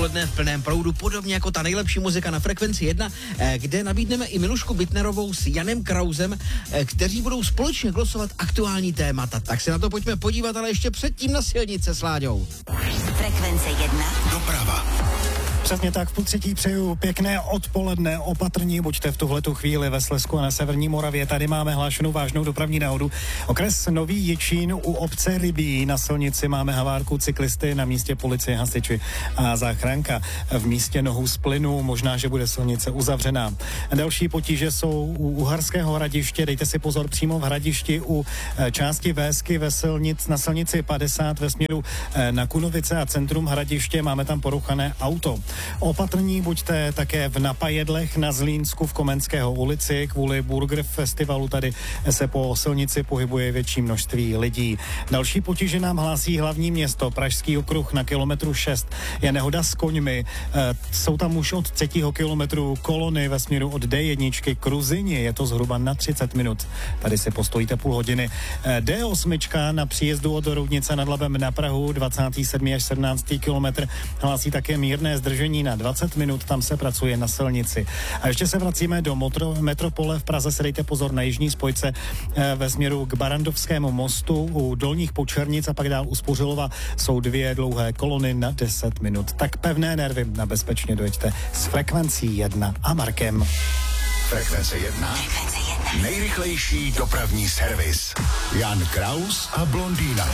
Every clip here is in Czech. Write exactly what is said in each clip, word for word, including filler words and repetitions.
odpoledne v plném proudu, podobně jako ta nejlepší muzika na Frekvenci jedna, kde nabídneme i Milušku Bittnerovou s Janem Krausem, kteří budou společně glosovat aktuální témata. Tak se na to pojďme podívat, ale ještě předtím na silnice s Láďou. Frekvence jedna. Doprava. Přesně tak, v půl třetí přeju pěkné odpoledne, opatrní buďte v tuhletu chvíli ve Slezsku a na severní Moravě. Tady máme hlášenou vážnou dopravní nehodu. Okres Nový Jičín u obce Rybí na silnici máme havárku, cyklisty, na místě policie, hasiči a záchranka. V místě nohou z plynu, možná, že bude silnice uzavřená. Další potíže jsou u Uherského Hradiště, dejte si pozor přímo v Hradišti u části Vésky ve silnic, na silnici padesát ve směru na Kunovice a centrum Hradiště, máme tam porouchané auto. Opatrní buďte také v Napajedlech na Zlínsku v Komenského ulici. Kvůli Burger Festivalu tady se po silnici pohybuje větší množství lidí. Další potíže nám hlásí hlavní město, Pražský okruh na kilometru šest. Je nehoda s koňmi. E, jsou tam už od třetího kilometru kolony ve směru od D jedna k Ruzyni. Je to zhruba na třicet minut. Tady si postojíte půl hodiny. E, D osm na příjezdu od Roudnice nad Labem na Prahu, dvacátý sedmý až sedmnáctý kilometr. Hlásí také mírné zdržení na dvacet minut, tam se pracuje na silnici. A ještě se vracíme do motro, metropole v Praze, se dejte pozor na jižní spojce e, ve směru k Barandovskému mostu u Dolních Počernic a pak dál u Spořilova jsou dvě dlouhé kolony na deset minut. Tak pevné nervy a bezpečně dojeďte s Frekvencí jedna a Markem. Frekvence jedna. Frekvence jedna. Nejrychlejší dopravní servis. Jan Kraus a Blondýna.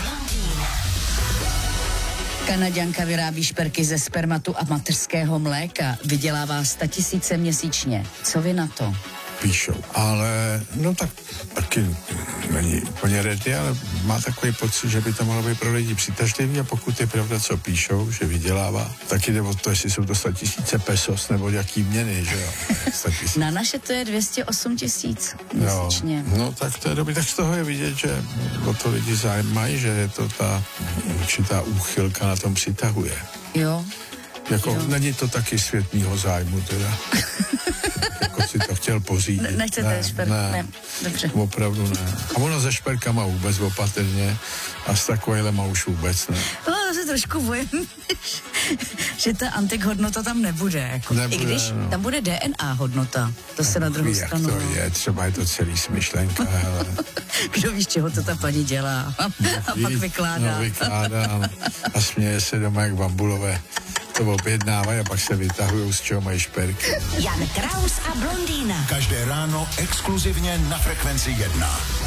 Kanaďanka vyrábí šperky ze spermatu a mateřského mléka. Vydělává statisíce měsíčně. Co vy na to? Píšou, ale no tak taky není úplně ready, ale má takový pocit, že by to mohlo být pro lidi přitažlivý a pokud je pravda, co píšou, že vydělává, tak jde o to, jestli jsou to statisíce pesos nebo jaký měny, že jo. Na naše to je dvě stě osm tisíc měsíčně. No, no tak to je dobrý, tak z toho je vidět, že o to lidi zájem mají, že je to ta určitá úchylka na tom přitahuje. Jo. Jako jo. Není to taky svět mýho zájmu teda. Jako si to chtěl pořídit. Ne, nechcete ne, šperk? Ne, ne, dobře. Opravdu ne. A ono se šperkama vůbec opatrně a s takovýhlema už vůbec ne. No, to se trošku bojím, že ta antik hodnota tam nebude. Jako. Nebude, I když no. tam bude D N A hodnota, to se na druhou Jak stranu. to je, třeba je to celý smyšlenka, hele. Kdo ví, z čeho to ta paní dělá a, a pak vykládá. No, vykládá a směje se doma jak bambulové. To objednávají a pak se vytahují, z čeho mají šperky. Jan Kraus a Blondýna. Každé ráno exkluzivně na Frekvenci jedna.